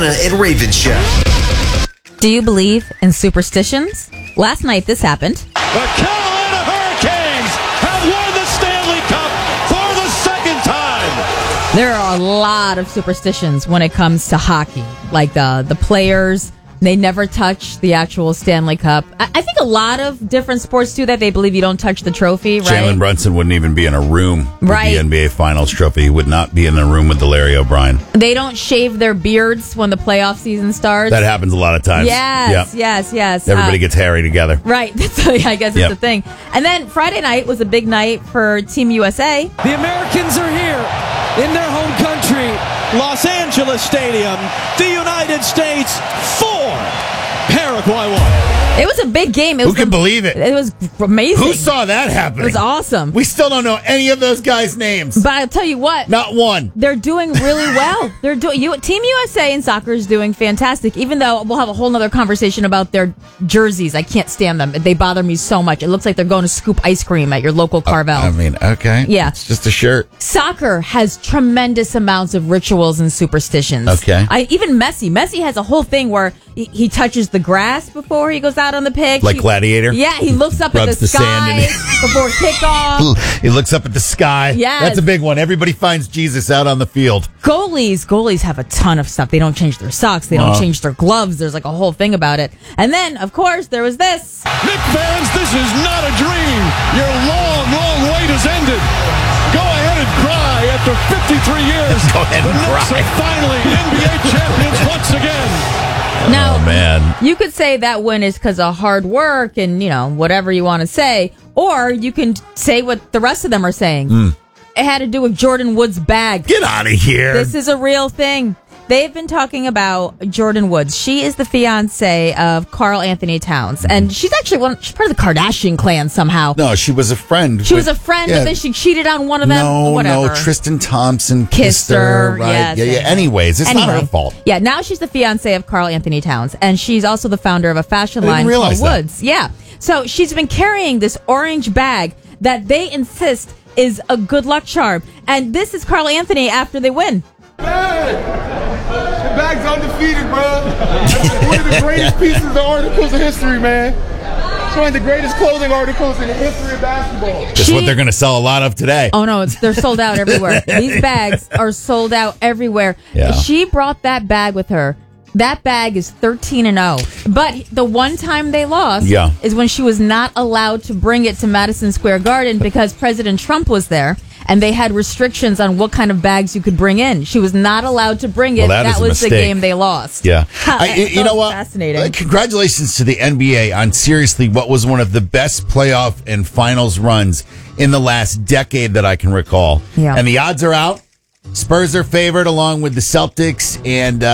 Carolina and Raven Show. Do you believe in superstitions? Last night this happened. The Carolina Hurricanes have won the Stanley Cup for the second time. There are a lot of superstitions when it comes to hockey. Like the players, they never touch the actual Stanley Cup. I think a lot of different sports do that. They believe you don't touch the trophy, right? Jalen Brunson wouldn't even be in a room with Right. the NBA Finals trophy. He would not be in a room with Larry O'Brien. They don't shave their beards when the playoff season starts. That happens a lot of times. Yes, Yep. yes. Everybody gets hairy together. Right. I guess it's the thing. And then Friday night was a big night for Team USA. The Americans are here in their home country, Los Angeles Stadium. The United States 4, Paraguay 1. It was a big game. Who can believe it? It was amazing. Who saw that happening? It was awesome. We still don't know any of those guys' names. But I'll tell you what. Not one. They're doing really well. Team USA in soccer is doing fantastic, even though we'll have a whole nother conversation about their jerseys. I can't stand them. They bother me so much. It looks like they're going to scoop ice cream at your local Carvel. Okay. Yeah. It's just a shirt. Soccer has tremendous amounts of rituals and superstitions. Okay. Even Messi. Messi has a whole thing where he touches the grass before he goes out on the pitch. Like Gladiator? Yeah, he looks up at Rubs the the sand sky in before kickoff. He looks up at the sky. Yes. That's a big one. Everybody finds Jesus out on the field. Goalies have a ton of stuff. They don't change their socks. They don't change their gloves. There's like a whole thing about it. And then, of course, there was this. Nick fans, this is not a dream. Your long wait has ended. Go ahead and cry after 53 years. Go ahead and the Knicks cry. are finally NBA champions once again. Now, Oh, man. you could say that win is because of hard work and, whatever you want to say. Or you can say what the rest of them are saying. It had to do with Jordan Woods' bag. Get out of here. This is a real thing. They've been talking about Jordan Woods. She is the fiance of Karl Anthony Towns. And she's actually she's part of the Kardashian clan somehow. No, she was a friend. She was a friend, but then she cheated on one of them. No, Whatever. Tristan Thompson Kissed her. Right? Yes, yeah. yes. Anyways, it's not her fault. Yeah, now she's the fiance of Karl Anthony Towns, and she's also the founder of a fashion line called realize that. Woods. Yeah. So she's been carrying this orange bag that they insist is a good luck charm. And this is Karl Anthony after they win. The bag's undefeated, bro. One of the greatest pieces of articles in history, man. It's one of the greatest clothing articles in the history of basketball. That's what they're going to sell a lot of today. Oh, no, they're sold out everywhere. These bags are sold out everywhere. Yeah. She brought that bag with her. That bag is 13-0. But the one time they lost is when she was not allowed to bring it to Madison Square Garden because President Trump was there. And they had restrictions on what kind of bags you could bring in. She was not allowed to bring it. Well, that is a was the mistake. game they lost. Yeah. You know what? Fascinating. Congratulations to the NBA on seriously what was one of the best playoff and finals runs in the last decade that I can recall. Yeah. And the odds are out. Spurs are favored along with the Celtics and